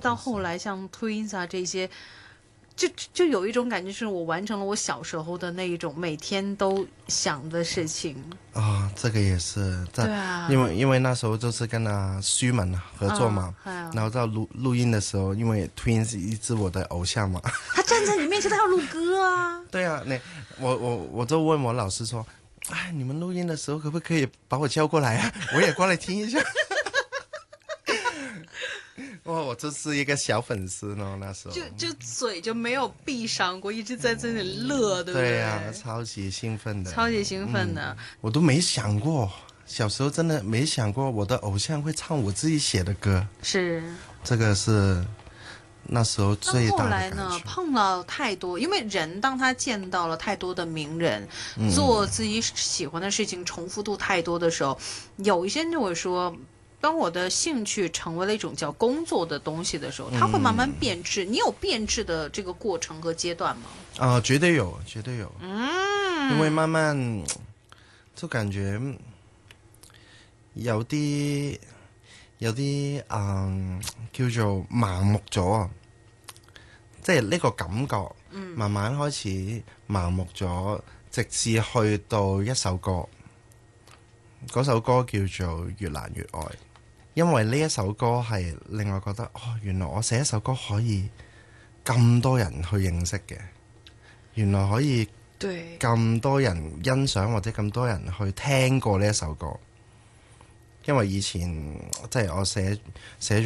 到后来像 Twins 啊这些，就有一种感觉，是我完成了我小时候的那一种每天都想的事情。 啊、这个也是， 对啊， 因为那时候就是跟舒文合作嘛，然后到录音的时候，因为 Twins 一直我的偶像嘛， 他站在你面前，他要录歌啊。 对啊，我就问我老师说，哎，你们录音的时候可不可以把我叫过来啊？我也过来听一下。哇，我就是一个小粉丝呢，那时候就嘴就没有闭上过，一直在这里乐，对不对？ 对呀、超级兴奋的， 超级兴奋的。 我都没想过，小时候真的没想过我的偶像会唱我自己写的歌， 是。 这个是那时候最那后大的来呢？ 感觉。 碰了太多，因为人当他见到了太多的名人，做自己喜欢的事情重复度太多的时候，有一些人就会说，当我的兴趣成为了一种叫工作的东西的时候，它会慢慢变质。你有变质的这个过程和阶段吗？ 啊、绝对有，绝对有。因为慢慢就感覺有啲叫做盲目咗啊，即係呢個感覺，慢慢開始盲目咗，直至去到一首歌，嗰首歌叫做《越難越愛》，因為呢一首歌係令我覺得，哦，原來我寫一首歌可以咁多人去認識嘅，原來可以對， 咁多人欣賞或者咁多人去聽過呢一首歌，因為以前即係我寫